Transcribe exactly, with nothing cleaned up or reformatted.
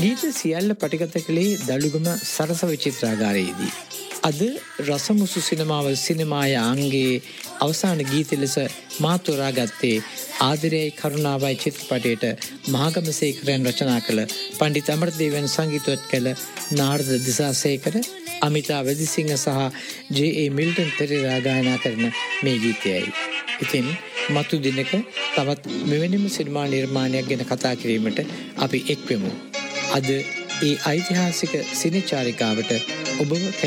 ගීත සියල්ල පටිගත කළේ දළුගම සරස විචිත්‍රාගාරයේදී. අද රසමුසු සිනමාව සිනමාය අංගයේ අවසාන ගීත ලෙස මා තෝරාගත්තේ ආදරයයි කරුණාවයි චිත්‍රපටයට මහගමසේකරයන් රචනා කළ පණ්ඩිත අමරදේවයන් සංගීතවත් කළ නාරද දිසාසේකර, අමිතා වෙදිසිංහ සහ ජේ ඒ මිල්ටන් පෙරේරා ගායනා කරන මේ ගීතයයි. ඉතින් මතු දිනක තවත් මෙවැනිම සිනමා නිර්මාණයක් ගැන කතා කිරීමට අපි එක්වෙමු. අද ඒ ඓතිහාසික සිනචාරිකාවට ඔබව